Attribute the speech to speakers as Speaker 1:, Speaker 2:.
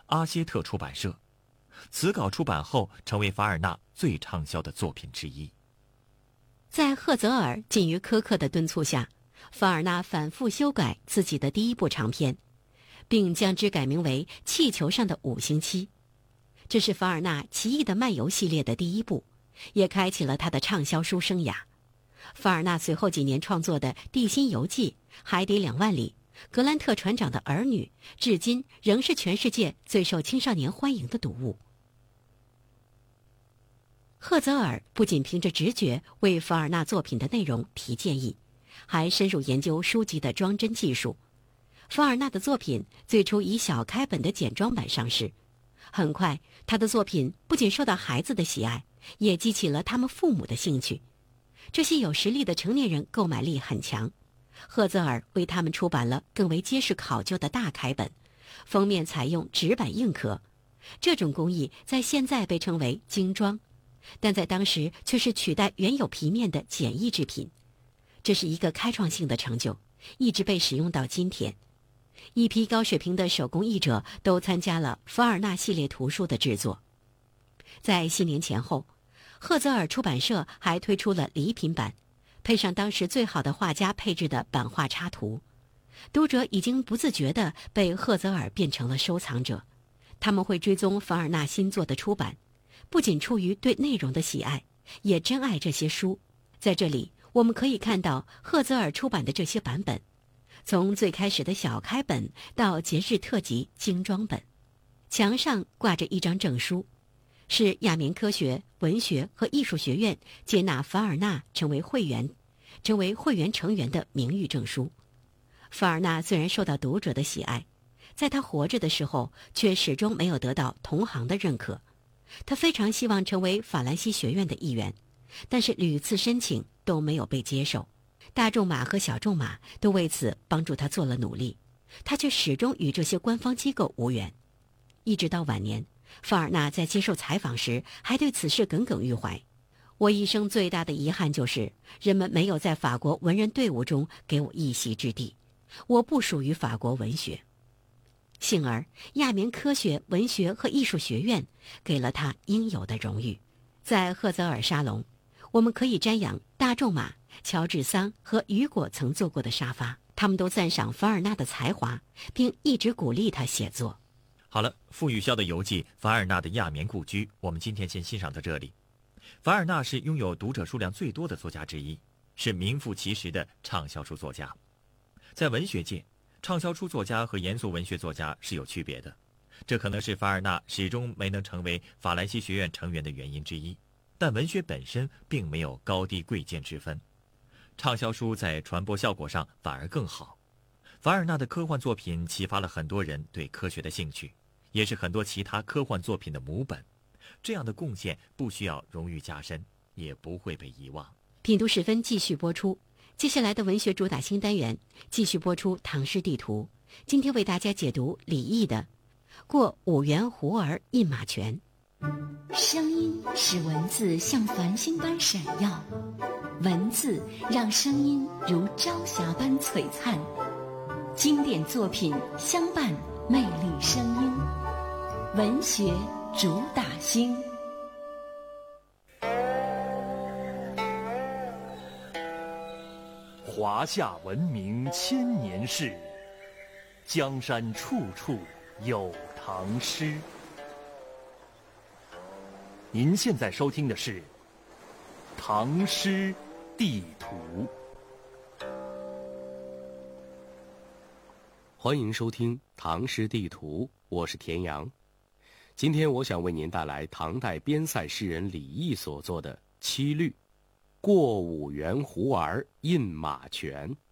Speaker 1: 阿歇特出版社。此稿出版后，成为法尔纳最畅销的作品之一。
Speaker 2: 在赫泽尔近于苛刻的敦促下，法尔纳反复修改自己的第一部长篇，并将之改名为《气球上的5星期》。这是法尔纳奇异的漫游系列的第一部，也开启了他的畅销书生涯。法尔纳随后几年创作的《地心游记》《海底2万里》《格兰特船长的儿女》，至今仍是全世界最受青少年欢迎的读物。赫泽尔不仅凭着直觉为法尔纳作品的内容提建议，还深入研究书籍的装帧技术。法尔纳的作品最初以小开本的简装版上市，很快他的作品不仅受到孩子的喜爱，也激起了他们父母的兴趣。这些有实力的成年人购买力很强，赫泽尔为他们出版了更为结实考究的大开本，封面采用纸板硬壳。这种工艺在现在被称为精装，但在当时却是取代原有皮面的简易制品。这是一个开创性的成就，一直被使用到今天。一批高水平的手工艺者都参加了法尔纳系列图书的制作。在新年前后，赫泽尔出版社还推出了礼品版，配上当时最好的画家配置的版画插图。读者已经不自觉地被赫泽尔变成了收藏者，他们会追踪法尔纳新作的出版，不仅出于对内容的喜爱，也珍爱这些书。在这里，我们可以看到赫泽尔出版的这些版本，从最开始的小开本到节日特辑精装本。墙上挂着一张证书，是亚眠科学、文学和艺术学院接纳法尔纳成为会员成员的名誉证书。法尔纳虽然受到读者的喜爱，在他活着的时候却始终没有得到同行的认可。他非常希望成为法兰西学院的一员，但是屡次申请都没有被接受。大仲马和小仲马都为此帮助他做了努力，他却始终与这些官方机构无缘。一直到晚年，法尔纳在接受采访时还对此事耿耿于怀。我一生最大的遗憾就是人们没有在法国文人队伍中给我一席之地，我不属于法国文学。幸而亚眠科学、文学和艺术学院给了他应有的荣誉。在赫泽尔沙龙，我们可以瞻仰大仲马、乔治桑和雨果曾坐过的沙发，他们都赞赏法尔纳的才华，并一直鼓励他写作。
Speaker 1: 好了，傅雨潇的游记《法尔纳的亚眠故居》，我们今天先欣赏到这里。法尔纳是拥有读者数量最多的作家之一，是名副其实的畅销书作家。在文学界，畅销书作家和严肃文学作家是有区别的，这可能是法尔纳始终没能成为法兰西学院成员的原因之一。但文学本身并没有高低贵贱之分，畅销书在传播效果上反而更好。法尔纳的科幻作品启发了很多人对科学的兴趣，也是很多其他科幻作品的母本。这样的贡献不需要荣誉加身，也不会被遗忘。
Speaker 2: 品读时分继续播出，接下来的文学主打新单元继续播出唐诗地图。今天为大家解读李益的《过五原湖儿印马泉》。
Speaker 3: 声音使文字像繁星般闪耀，文字让声音如朝霞般璀璨。经典作品相伴，魅力声音，文学主打星。
Speaker 4: 华夏文明千年事，江山处处有唐诗。您现在收听的是《唐诗地图》。
Speaker 5: 欢迎收听《唐诗地图》，我是田阳。今天我想为您带来唐代边塞诗人李益所作的《七律·过五原湖儿印马泉》。